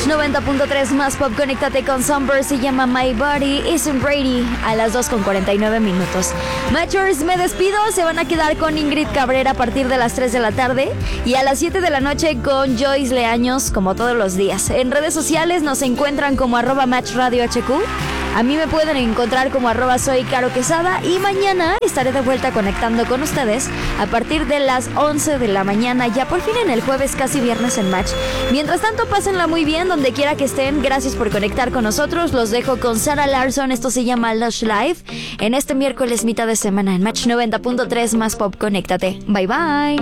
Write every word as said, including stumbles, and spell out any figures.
Match noventa punto tres más pop, conéctate con Sunburst, se llama My Body Isn't Ready a las dos con cuarenta y nueve minutos. Matchers, me despido, se van a quedar con Ingrid Cabrera a partir de las tres de la tarde y a las siete de la noche con Joyce Leaños, como todos los días. En redes sociales nos encuentran como arroba Match Radio H Q. A mí me pueden encontrar como arroba soy Caro Quesada y mañana estaré de vuelta conectando con ustedes a partir de las once de la mañana, ya por fin en el jueves, casi viernes en Match. Mientras tanto, pásenla muy bien donde quiera que estén. Gracias por conectar con nosotros. Los dejo con Sarah Larson. Esto se llama Lush Live en este miércoles mitad de semana en Match noventa punto tres más pop. Conéctate. Bye bye.